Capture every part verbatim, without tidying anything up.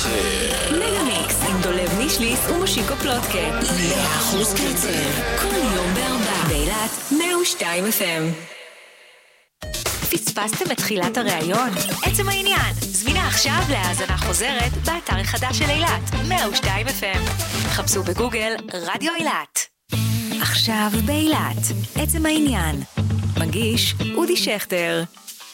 אחר. מגה-מיקס עם דולב נישליס ומשיקו פלוטקה. מאה אחוז קצב. כל יום בארבע. באילת מאה ושתיים אף אם. פספסתם את תחילת הראיון? עצם העניין. זמינה עכשיו להאזנה חוזרת באתר החדש של אילת, מאה ושתיים אף אם. חפשו בגוגל רדיו אילת. עכשיו באילת. עצם העניין. מגיש אודי שכטר.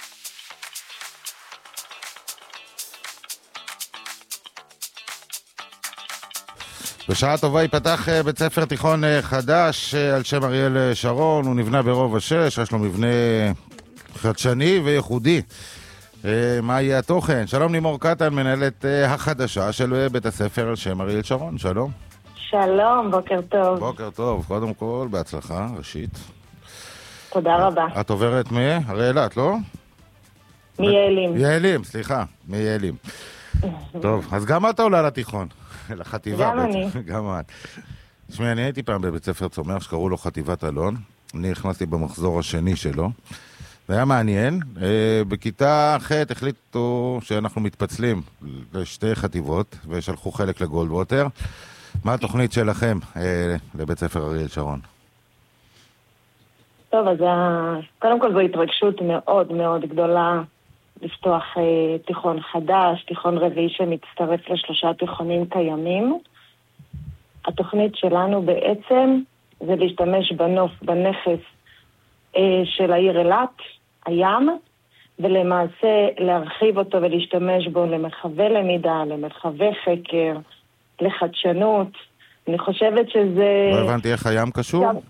בשעה טובה ייפתח בית ספר תיכון חדש על שם אריאל שרון. הוא נבנה ברוב השש, יש לו מבנה חדשני וייחודי. מה יהיה התוכן? שלום לימור קטן, מנהלת החדשה של בית הספר על שם אריאל שרון. שלום. שלום, בוקר טוב. בוקר טוב. קודם כל, בהצלחה, ראשית. תודה רבה. את עוברת מאריאלת, לא? מיעלים. יעלים, סליחה, מיעלים. טוב, אז גם את עולה לתיכון. לחטיבה. גם אני. גם את. תשמעי, אני הייתי פעם בבית ספר צומח שקראו לו חטיבת אלון. אני נכנסתי במחזור השני שלו. זה היה מעניין. בכיתה ח' החליטו שאנחנו מתפצלים לשתי חטיבות, ושלחו חלק לגולדווטר. מה התוכנית שלכם לבית ספר אריאל שרון? טוב, אז קודם כל זו התרגשות מאוד מאוד גדולה לפתוח אה, תיכון חדש, תיכון רביעי שמצטרף לשלושה תיכונים קיימים. התוכנית שלנו בעצם זה להשתמש בנוף, בנכס אה, של העיר אילת, הים, ולמעשה להרחיב אותו ולהשתמש בו למרחבי למידה, למרחבי חקר, לחדשנות. אני חושבת שזה... לא הבנתי איך הים קשור? גם...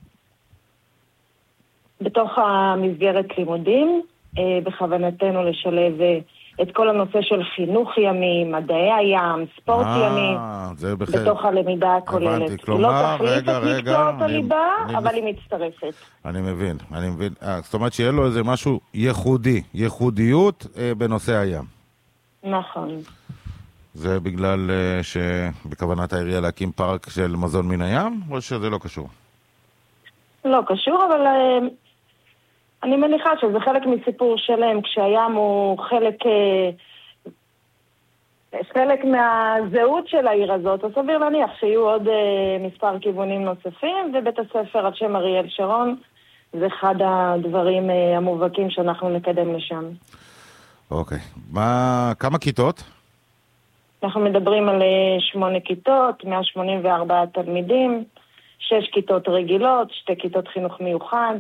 בתוך המסגרת לימודים, בכוונתנו לשלב את כל הנושא של חינוך ימי, מדעי הים, ספורט ימי, בתוך הלמידה הכוללת. לא תחליף את מקצועות הליבה, אבל היא מצטרפת. אני מבין, אני מבין. זאת אומרת שיהיה לו איזה משהו ייחודי, ייחודיות בנושא הים. נכון. זה בגלל שבכוונת העירייה להקים פארק של מזון מן הים, או שזה לא קשור? לא קשור, אבל... אני מניחה שזה חלק מסיפור שלם, כשהים הוא חלק, חלק מהזהות של העיר הזאת, אז סביר להניח שיהיו עוד מספר כיוונים נוספים, ובית הספר על שם אריאל שרון זה אחד הדברים המובהקים שאנחנו נקדם לשם. אוקיי. מה, כמה כיתות? אנחנו מדברים על שמונה כיתות, מאה שמונים וארבעה תלמידים, שש כיתות רגילות, שתי כיתות חינוך מיוחד.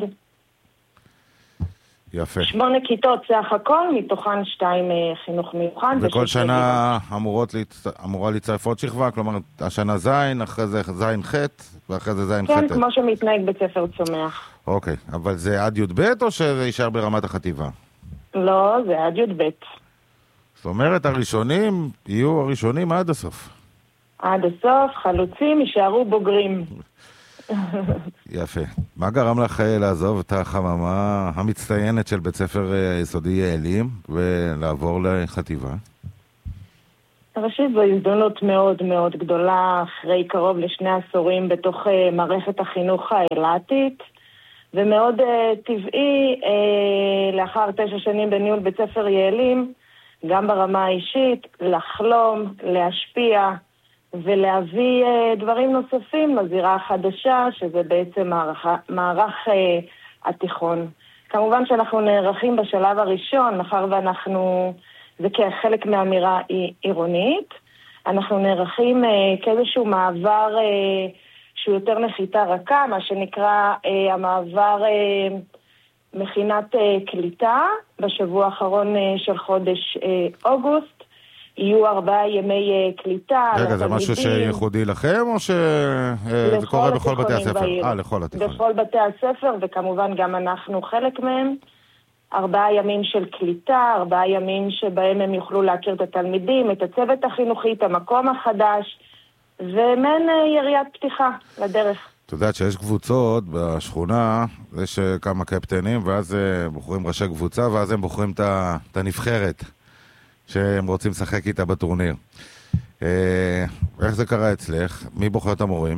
יפה. שמונה כיתות סך הכל, מתוכן שתיים חינוך מיוחד. וכל שנה אמורות להצ... אמורה להצטרף עוד שכבה, כלומר, השנה זין, אחרי זה זין ח' ואחרי זה זין ח'. כן, כמו שמתנהג בית ספר צומח. אוקיי, אבל זה עד י' ב' או שזה יישאר ברמת החטיבה? לא, זה עד י' ב'. זאת אומרת, הראשונים יהיו הראשונים עד הסוף. עד הסוף, חלוצים יישארו בוגרים. יפה. מה גרם לך לעזוב את החממה המצטיינת של בית ספר יסודי יעלים ולעבור לחטיבה? ראשית, זו הזדמנות מאוד מאוד גדולה אחרי קרוב לשני עשורים בתוך מערכת החינוך האילתית, ומאוד טבעי לאחר תשע שנים בניהול בית ספר יעלים, גם ברמה האישית, לחלום, להשפיע, ולהביא uh, דברים נוספים לזירה החדשה, שזה בעצם מערך, מערך uh, התיכון. כמובן שאנחנו נערכים בשלב הראשון, מאחר ואנחנו, זה כחלק מהאמירה עירונית, אנחנו נערכים uh, כאיזשהו מעבר uh, שהוא יותר נחיתה רכה, מה שנקרא uh, המעבר uh, מכינת uh, קליטה, בשבוע האחרון uh, של חודש uh, אוגוסט, יהיו ארבעה ימי קליטה. רגע, זה משהו שייחודי לכם, או שזה קורה בכל בתי הספר? אה, לכל התיכונים. בכל בתי הספר, וכמובן גם אנחנו חלק מהם. ארבעה ימים של קליטה, ארבעה ימים שבהם הם יוכלו להכיר את התלמידים, את הצוות החינוכי, את המקום החדש, ומין יריית פתיחה לדרך. את יודעת שיש קבוצות בשכונה, יש כמה קפטנים, ואז בוחרים ראשי קבוצה, ואז הם בוחרים את הנבחרת. שהם רוצים לשחק איתה בטורניר. אה, איך זה קרה אצלך? מי בוחר את המורים?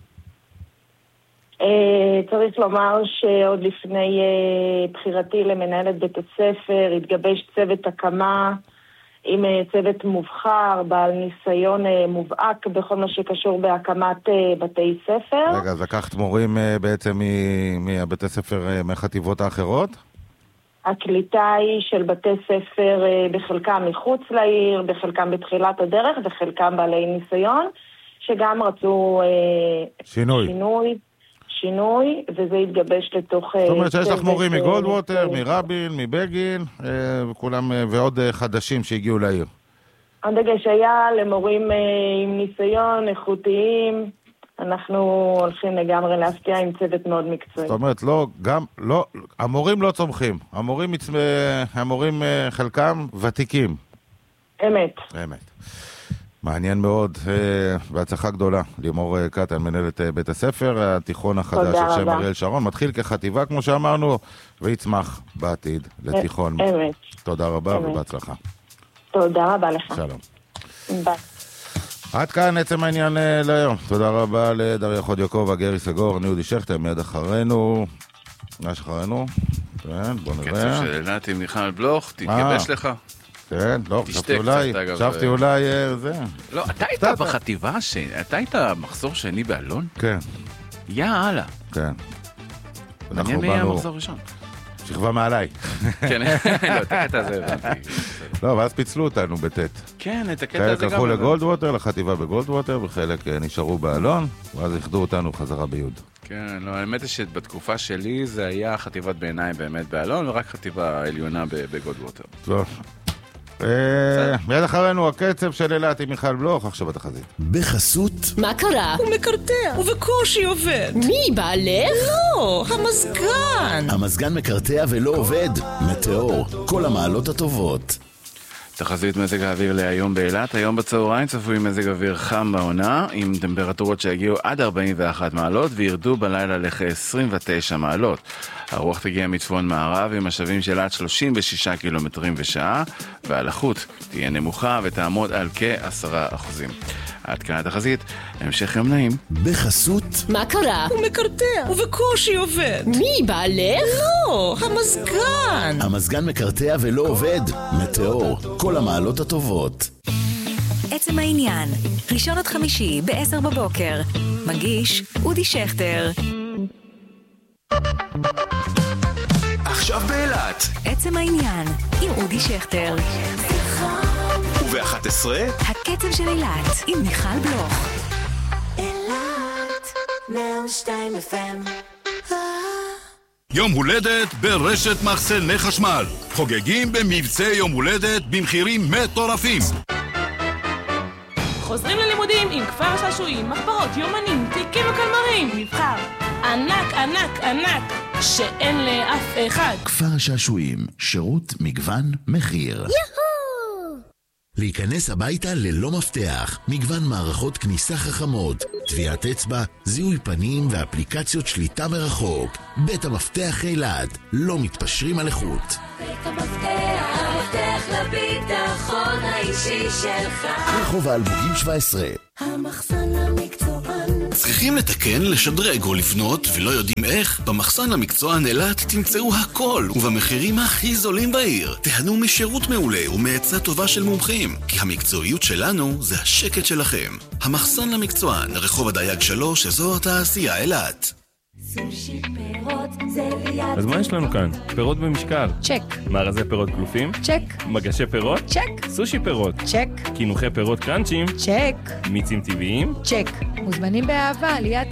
אה, צריך לומר שעוד לפני אה, בחירתי למנהלת בית הספר, התגבש צוות הקמה עם צוות מובחר, בעל ניסיון מובהק בכל מה שקשור בהקמת בתי ספר. רגע, אז לקחת מורים בעצם מבתי ספר מחטיבות האחרות? הקליטה היא של בתי ספר בחלקם מחוץ לעיר, בחלקם בתחילת הדרך, בחלקם בעלי ניסיון, שגם רצו שינוי. שינוי. שינוי, וזה יתגבש לתוך... זאת אומרת שיש לך מורים מגולדווטר, מרבין, מבגין, וכולם, ועוד חדשים שהגיעו לעיר. הדגש היה למורים עם ניסיון, איכותיים, אנחנו הולכים לגמרי להפתיע עם צוות מאוד מקצועי. זאת אומרת, לא, גם, לא, המורים לא צומחים, המורים, המורים חלקם ותיקים. אמת. אמת. מעניין מאוד, בהצלחה גדולה, לימור קטן, מנהלת בית הספר, התיכון החדש של שם אריאל שרון, מתחיל כחטיבה כמו שאמרנו, ויצמח בעתיד לתיכון. אמת. תודה רבה ובהצלחה. תודה רבה לך. שלום. ביי. עד כאן עצם העניין להיום. תודה רבה לדריה חודיוקוב, גרי סגור, ניודי שכטר, מיד אחרינו. מה יש אחרינו? כן, בוא נראה. קצב של אלעד עם מיכל בלוך, תתגבש לך. כן, לא, חשבתי אולי, חשבתי אולי זה. לא, אתה היית בחטיבה, אתה היית מחזור שני באלון? כן. יאללה. כן. מעניין מי היה המחזור ראשון. שכבה מעליי. כן, לא, את הקטע הזה הבנתי. לא, ואז פיצלו אותנו בטט. כן, את הקטע הזה גם. חלק הלכו לגולדווטר, לחטיבה בגולדווטר, וחלק נשארו באלון, ואז יחדו אותנו חזרה ביוד. כן, לא, האמת היא שבתקופה שלי זה היה חטיבת בעיניים באמת באלון, ורק חטיבה עליונה בגולדווטר. טוב. מיד אחרינו הקצב של אלעד עם מיכל בלוך, עכשיו בתחזית. בחסות מה קרה? הוא מקרטע, ובקושי עובד. מי, בעלך? לא, המזגן. המזגן מקרטע ולא עובד. מטאור, כל המעלות הטובות. תחזית מזג האוויר להיום באילת. היום בצהריים צפוי מזג אוויר חם בעונה, עם טמפרטורות שהגיעו עד ארבעים ואחת מעלות וירדו בלילה לכ-עשרים ותשע מעלות. הרוח תגיע מצפון מערב עם משאבים של עד שלושים ושישה קילומטרים בשעה, והלחות תהיה נמוכה ותעמוד על כ-עשרה אחוזים. עד כאן התחזית, המשך יום נעים. בחסות מה קרה? הוא מקרטע, ובקושי עובד. מי, בעלך? לא, המזגן. המזגן מקרטע ולא עובד. מטאור, כל המעלות הטובות. עצם העניין, ראשון עד חמישי בעשר בבוקר, מגיש אודי שכטר. עכשיו באילת. עצם העניין, עם אודי שכטר. וב-אחת עשרה הקצב של אילת, עם מיכל בלוך. אילת, מאה ושתיים אף אם. יום הולדת ברשת מחסני חשמל. חוגגים במבצע יום הולדת במחירים מטורפים. חוזרים ללימודים עם כפר השעשועים, מחברות, יומנים, תיקים וקלמרים. מבחר ענק, ענק, ענק, שאין לאף אחד. כפר השעשועים, שירות, מגוון, מחיר. יהו! להיכנס הביתה ללא מפתח, מגוון מערכות כניסה חכמות, טביעת אצבע, זיהוי פנים ואפליקציות שליטה מרחוק. בית המפתח אילת, לא מתפשרים על איכות. בית המפתח, המפתח לביטחון האישי שלך. רחוב האלמוגים שבע עשרה. המחסן למקצוען. צריכים לתקן, לשדרג או לבנות ולא יודעים איך? במחסן למקצוען אילת תמצאו הכל ובמחירים הכי זולים בעיר. תהנו משירות מעולה ומעצה טובה של מומחים, כי המקצועיות שלנו זה השקט שלכם. המחסן למקצוען, רחוב הדייג שלוש, אזור התעשייה אילת. סושי פירות זה ליד. אז מה יש לנו כאן? פירות במשקל. צ'ק. מארזי פירות גלופים. צ'ק. מגשי פירות. צ'ק. סושי פירות. צ'ק. קינוחי פירות קרנצ'ים. צ'ק. מיצים טבעיים. צ'ק. מוזמנים באהבה ליד